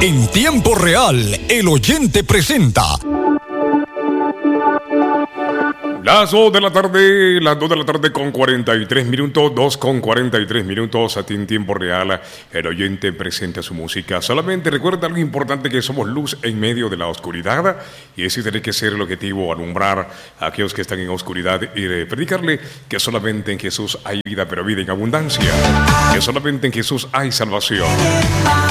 En tiempo real, El Oyente presenta. Las 2 de la tarde con 43 minutos, 2 con 43 minutos, a ti en tiempo real, El Oyente presenta su música. Solamente recuerda algo importante, que somos luz en medio de la oscuridad, y ese tiene que ser el objetivo, alumbrar a aquellos que están en oscuridad y predicarle que solamente en Jesús hay vida, pero vida en abundancia, que solamente en Jesús hay salvación.